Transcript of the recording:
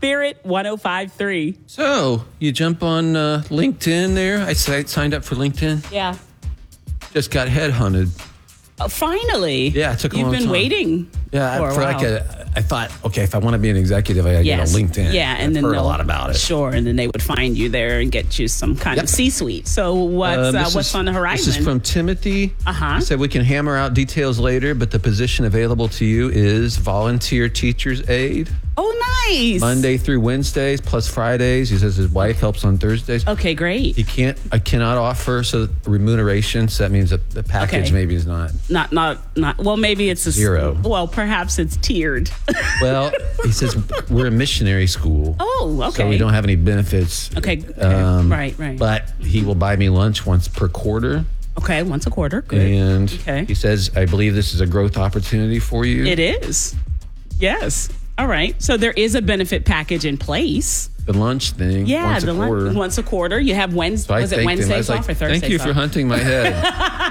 Spirit 105.3. So you jump on LinkedIn there. I signed up for LinkedIn. Yeah. Just got headhunted. Finally. Yeah, it took a long You've been time. waiting. Yeah, for a while. I thought, okay, if I want to be an executive, I got to get on LinkedIn. Yeah, and I've then heard a they'll- lot about it. Sure, and then they would find you there and get you some kind of C-suite. So what's on the horizon? This is from Timothy. Uh-huh. He said we can hammer out details later, but the position available to you is volunteer teacher's aide. Oh, nice. Monday through Wednesdays plus Fridays. He says his wife helps on Thursdays. Okay, great. I cannot offer remuneration, so that means that the package Okay. maybe is not. Not. Well, maybe it's a Zero. Well, perhaps it's tiered. Well, he says we're a missionary school. Oh, okay. So we don't have any benefits. Okay. Right. But he will buy me lunch once per quarter. Okay, once a quarter. Good. And Okay. he says, I believe this is a growth opportunity for you. It is. Yes. All right. So there is a benefit package in place. The lunch thing. Yeah, once a quarter. once a quarter. You have Wednesday. So I Was it thanked him. I Wednesdays was like, off or Thursdays thank you for off? hunting my head.